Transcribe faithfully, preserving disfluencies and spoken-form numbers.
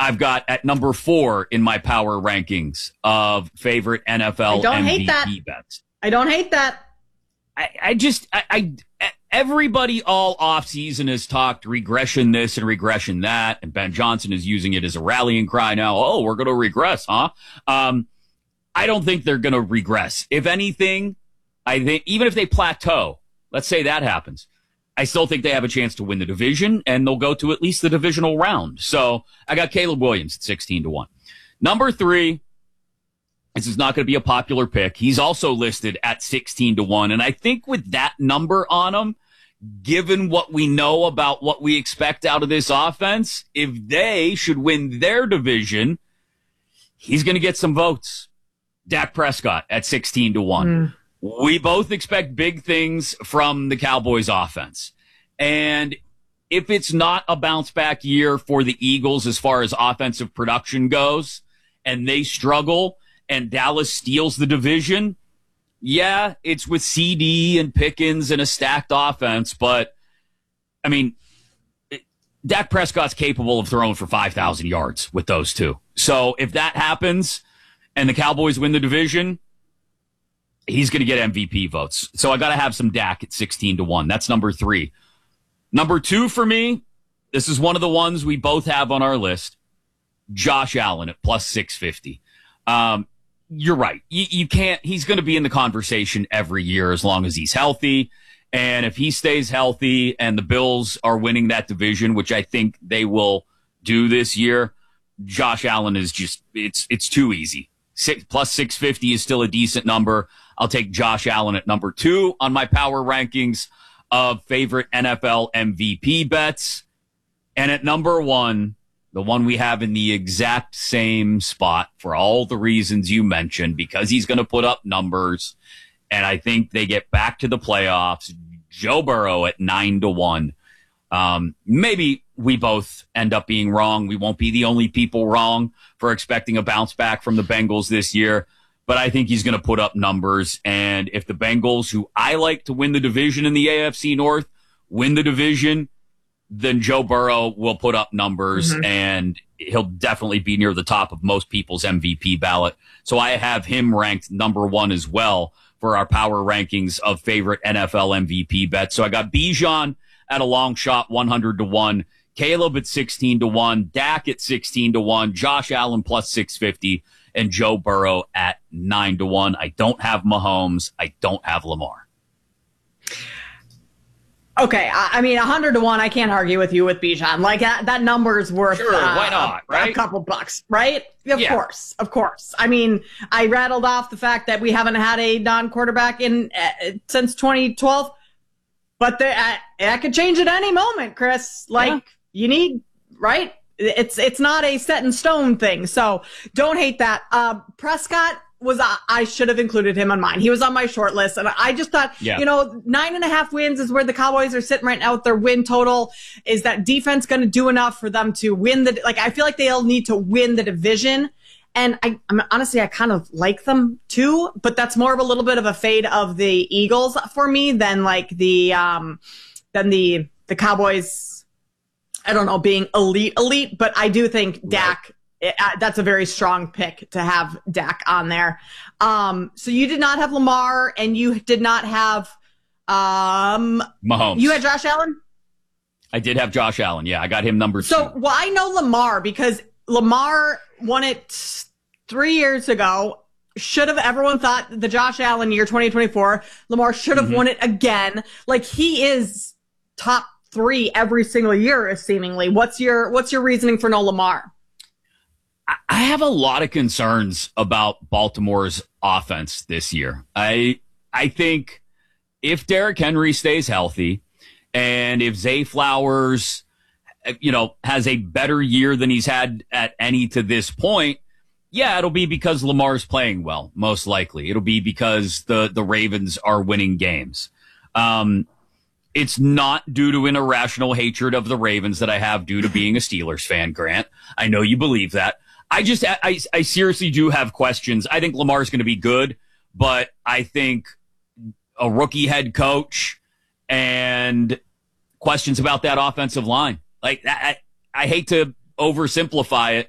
I've got at number four in my power rankings of favorite N F L I don't M V P hate that. bets. I don't hate that. I, I just, I, I, everybody all offseason has talked regression this and regression that, and Ben Johnson is using it as a rallying cry now. Oh, we're going to regress, huh? Um, I don't think they're going to regress. If anything, I think even if they plateau, let's say that happens, I still think they have a chance to win the division, and they'll go to at least the divisional round. So I got Caleb Williams at sixteen to one. Number three, this is not going to be a popular pick. He's also listed at sixteen to one. And I think with that number on him, given what we know about what we expect out of this offense, if they should win their division, he's going to get some votes. Dak Prescott at sixteen to one. Mm. We both expect big things from the Cowboys offense. And if it's not a bounce back year for the Eagles as far as offensive production goes, and they struggle and Dallas steals the division, yeah, it's with C D and Pickens and a stacked offense. But, I mean, it, Dak Prescott's capable of throwing for five thousand yards with those two. So if that happens and the Cowboys win the division, he's going to get M V P votes. So I got to have some Dak at sixteen to one. That's number three. Number two for me, this is one of the ones we both have on our list. Josh Allen at plus six fifty. Um, you're right. You, you can't, he's going to be in the conversation every year as long as he's healthy. And if he stays healthy and the Bills are winning that division, which I think they will do this year, Josh Allen is just, it's, it's too easy. Six, plus six fifty is still a decent number. I'll take Josh Allen at number two on my power rankings of favorite N F L M V P bets. And at number one, the one we have in the exact same spot for all the reasons you mentioned, because he's going to put up numbers. And I think they get back to the playoffs. Joe Burrow at nine to one. Um, maybe we both end up being wrong. We won't be the only people wrong for expecting a bounce back from the Bengals this year. But I think he's going to put up numbers. And if the Bengals, who I like to win the division in the A F C North, win the division, then Joe Burrow will put up numbers, mm-hmm. and he'll definitely be near the top of most people's M V P ballot. So I have him ranked number one as well for our power rankings of favorite N F L M V P bets. So I got Bijan at a long shot, one hundred to one. Caleb at sixteen to one. Dak at sixteen to one. Josh Allen plus six fifty. And Joe Burrow at nine to one. I don't have Mahomes. I don't have Lamar. Okay, I, I mean, one hundred to one, I can't argue with you with Bijan. Like, that, that number's worth sure, uh, why not, right? a couple bucks, right? Of yeah. course, of course. I mean, I rattled off the fact that we haven't had a non-quarterback in uh, since twenty twelve, but the, uh, that could change at any moment, Chris. Like, yeah. you need, right? It's it's not a set in stone thing, so don't hate that. Uh, Prescott was uh, I should have included him on mine. He was on my short list, and I just thought, yeah. you know, nine and a half wins is where the Cowboys are sitting right now with their win total. Is that defense going to do enough for them to win the? Like, I feel like they'll need to win the division, and I I'm, honestly I kind of like them too, but that's more of a little bit of a fade of the Eagles for me than like the um than the the Cowboys. I don't know, being elite, elite, but I do think Dak, right. it, uh, that's a very strong pick to have Dak on there. Um, so you did not have Lamar, and you did not have um, Mahomes. You had Josh Allen? I did have Josh Allen. Yeah, I got him number two. So, well, I know Lamar because Lamar won it three years ago. Should have, everyone thought the Josh Allen year twenty twenty-four, Lamar should have mm-hmm. won it again. Like, he is top three every single year, seemingly. What's your what's your reasoning for no Lamar? I have a lot of concerns about Baltimore's offense this year. I I think if Derrick Henry stays healthy, and if Zay Flowers, you know, has a better year than he's had at any to this point, yeah, it'll be because Lamar's playing well, most likely. It'll be because the the Ravens are winning games. Um, It's not due to an irrational hatred of the Ravens that I have due to being a Steelers fan, Grant. I know you believe that. I just, I, I seriously do have questions. I think Lamar's going to be good, but I think a rookie head coach and questions about that offensive line. Like, I, I hate to oversimplify it,